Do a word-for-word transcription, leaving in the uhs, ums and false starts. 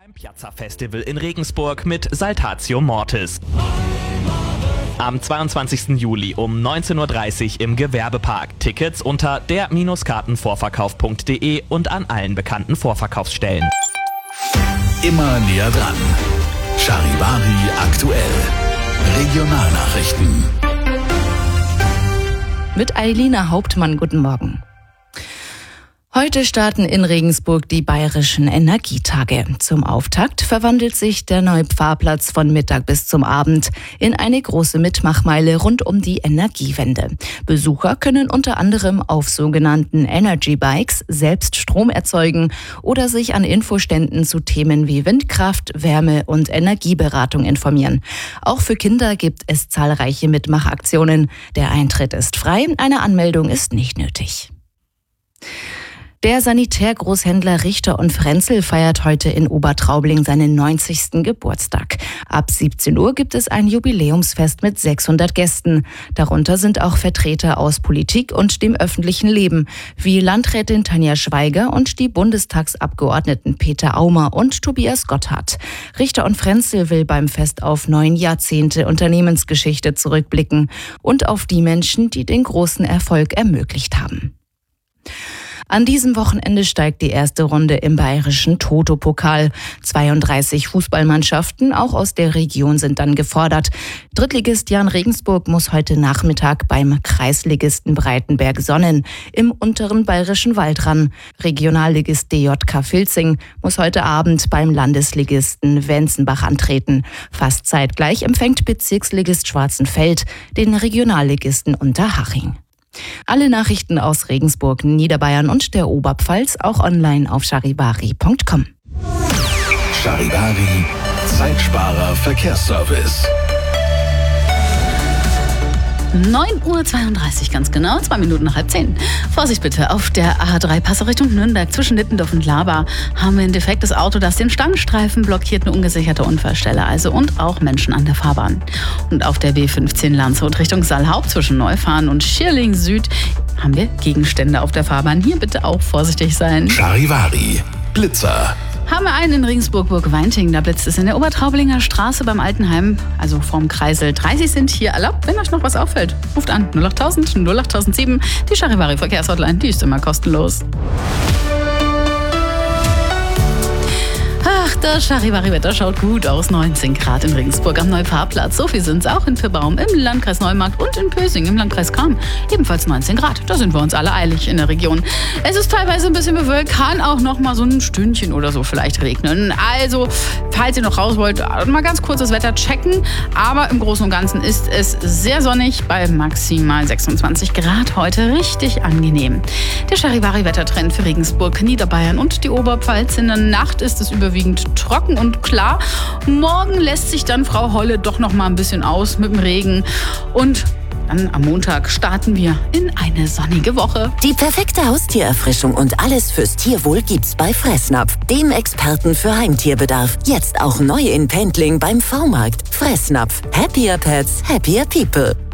Beim Piazza Festival in Regensburg mit Saltatio Mortis. Am zweiundzwanzigsten Juli um neunzehn Uhr dreißig im Gewerbepark. Tickets unter der Kartenvorverkauf punkt de und an allen bekannten Vorverkaufsstellen. Immer näher dran. Charivari aktuell. Regionalnachrichten. Mit Eilina Hauptmann, guten Morgen. Heute starten in Regensburg die Bayerischen Energietage. Zum Auftakt verwandelt sich der neue Fahrplatz von Mittag bis zum Abend in eine große Mitmachmeile rund um die Energiewende. Besucher können unter anderem auf sogenannten Energy Bikes selbst Strom erzeugen oder sich an Infoständen zu Themen wie Windkraft, Wärme und Energieberatung informieren. Auch für Kinder gibt es zahlreiche Mitmachaktionen. Der Eintritt ist frei, eine Anmeldung ist nicht nötig. Der Sanitärgroßhändler Richter und Frenzel feiert heute in Obertraubling seinen neunzigsten Geburtstag. Ab siebzehn Uhr gibt es ein Jubiläumsfest mit sechshundert Gästen. Darunter sind auch Vertreter aus Politik und dem öffentlichen Leben, wie Landrätin Tanja Schweiger und die Bundestagsabgeordneten Peter Aumer und Tobias Gotthard. Richter und Frenzel will beim Fest auf neun Jahrzehnte Unternehmensgeschichte zurückblicken und auf die Menschen, die den großen Erfolg ermöglicht haben. An diesem Wochenende steigt die erste Runde im bayerischen Toto-Pokal. zweiunddreißig Fußballmannschaften, auch aus der Region, sind dann gefordert. Drittligist Jan Regensburg muss heute Nachmittag beim Kreisligisten Breitenberg Sonnen im unteren bayerischen Wald ran. Regionalligist D J K Filzing muss heute Abend beim Landesligisten Wenzenbach antreten. Fast zeitgleich empfängt Bezirksligist Schwarzenfeld den Regionalligisten Unterhaching. Alle Nachrichten aus Regensburg, Niederbayern und der Oberpfalz auch online auf charivari punkt com. Charivari, Zeitsparer Verkehrsservice. neun Uhr zweiunddreißig, ganz genau, zwei Minuten nach halb zehn. Vorsicht bitte, auf der A drei Passau Richtung Nürnberg zwischen Nittendorf und Laber haben wir ein defektes Auto, das den Standstreifen blockiert, eine ungesicherte Unfallstelle also und auch Menschen an der Fahrbahn. Und auf der B fünfzehn Landshut Richtung Saalhaupt zwischen Neufahren und Schierling Süd haben wir Gegenstände auf der Fahrbahn. Hier bitte auch vorsichtig sein. Charivari, Blitzer. Haben wir einen in Regensburg-Burg-Weinting. Da blitzt es in der Obertraublinger Straße beim Altenheim, also vorm Kreisel. dreißig sind hier erlaubt. Wenn euch noch was auffällt, ruft an null acht null null null acht null sieben. Die Charivari Verkehrshotline, die ist immer kostenlos. Ach, das Charivari-Wetter schaut gut aus. neunzehn Grad in Regensburg am Neufahrplatz. So viel sind es auch in Pirbaum im Landkreis Neumarkt und in Pösing im Landkreis Cham. Ebenfalls neunzehn Grad. Da sind wir uns alle eilig in der Region. Es ist teilweise ein bisschen bewölkt, kann auch noch mal so ein Stündchen oder so vielleicht regnen. Also, falls ihr noch raus wollt, mal ganz kurz das Wetter checken. Aber im Großen und Ganzen ist es sehr sonnig bei maximal sechsundzwanzig Grad. Heute richtig angenehm. Der Charivari-Wettertrend für Regensburg, Niederbayern und die Oberpfalz. In der Nacht ist es überwiegend trocken und klar. Morgen lässt sich dann Frau Holle doch noch mal ein bisschen aus mit dem Regen. Und dann am Montag starten wir in eine sonnige Woche. Die perfekte Haustiererfrischung und alles fürs Tierwohl gibt's bei Fressnapf, dem Experten für Heimtierbedarf. Jetzt auch neu in Pendling beim V-Markt. Fressnapf. Happier Pets, happier people.